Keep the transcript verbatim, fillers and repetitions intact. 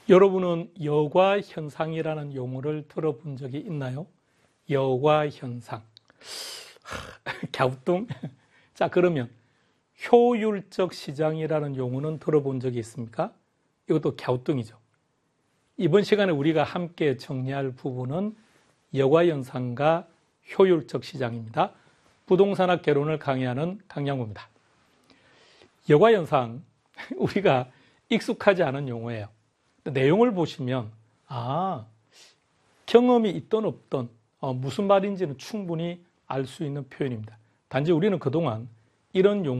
여러분은 여과현상이라는 용어를 들어본 적이 있나요? 여과현상. 갸우뚱? 자, 그러면 효율적 시장이라는 용어는 들어본 적이 있습니까? 이것도 갸우뚱이죠. 이번 시간에 우리가 함께 정리할 부분은 여과현상과 효율적 시장입니다. 부동산학 개론을 강의하는 강양구입니다. 여과현상, 우리가 익숙하지 않은 용어예요. 내용을 보시면 아, 경험이 있던 없던 어, 무슨 말인지는 충분히 알 수 있는 표현입니다. 단지 우리는 그동안 이런 용어